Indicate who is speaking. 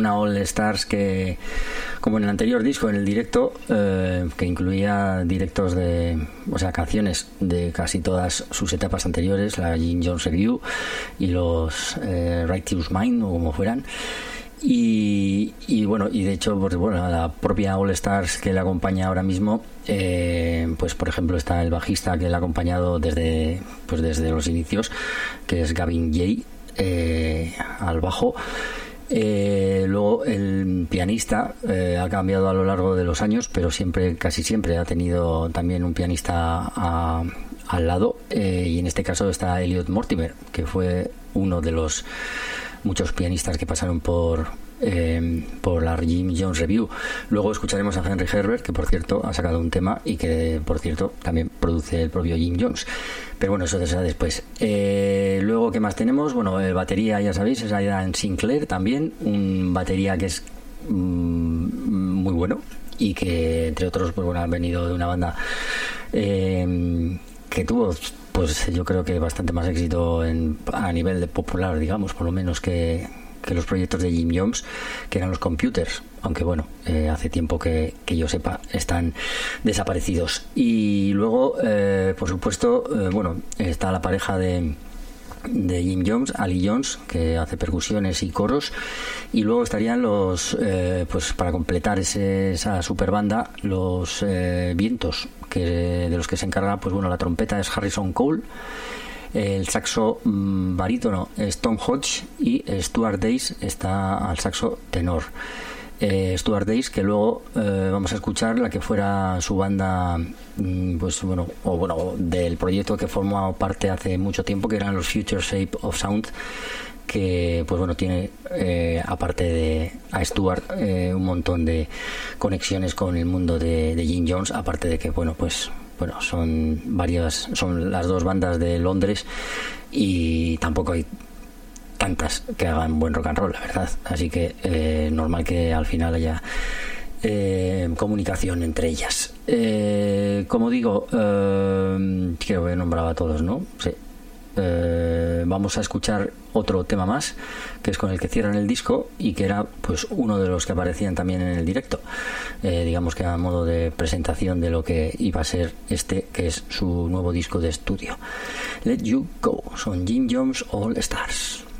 Speaker 1: una All Stars que, como en el anterior disco, en el directo, que incluía directos canciones de casi todas sus etapas anteriores, la Jim Jones Review y los Righteous Mind, o como fueran. Y bueno, y de hecho, pues bueno, la propia All Stars que le acompaña ahora mismo, pues por ejemplo está el bajista que le ha acompañado desde los inicios, que es Gavin Jay, al bajo. Luego el pianista ha cambiado a lo largo de los años, pero casi siempre ha tenido también un pianista al lado, y en este caso está Elliot Mortimer, que fue uno de los muchos pianistas que pasaron por la Jim Jones Review. Luego escucharemos a Henry Herbert, que por cierto ha sacado un tema y que por cierto también produce el propio Jim Jones, pero bueno, eso será después. Luego, ¿qué más tenemos? Bueno, batería, ya sabéis, es Aidan Sinclair, también un batería que es muy bueno y que entre otros pues bueno, ha venido de una banda que tuvo, pues yo creo que bastante más éxito a nivel de popular, digamos, por lo menos que los proyectos de Jim Jones, que eran los Computers, aunque bueno, hace tiempo que yo sepa están desaparecidos. Y luego por supuesto bueno, está la pareja de Jim Jones, Ali Jones, que hace percusiones y coros, y luego estarían los pues para completar esa super banda, los vientos, que de los que se encarga pues bueno, la trompeta es Harrison Cole, el saxo barítono es Tom Hodge y Stuart Dace está al saxo tenor. Stuart Dace, que luego vamos a escuchar la que fuera su banda, pues bueno, del proyecto que formó parte hace mucho tiempo, que eran los Future Shape of Sound, que pues bueno, tiene aparte de a Stuart un montón de conexiones con el mundo de Jim Jones, aparte de que bueno, son las dos bandas de Londres y tampoco hay tantas que hagan buen rock and roll, la verdad, así que normal que al final haya comunicación entre ellas. Como digo, creo que he nombrado a todos, ¿no? Sí. Vamos a escuchar otro tema más, que es con el que cierran el disco y que era pues uno de los que aparecían también en el directo, digamos que a modo de presentación de lo que iba a ser que es su nuevo disco de estudio. Let You Go, son Jim Jones All Stars.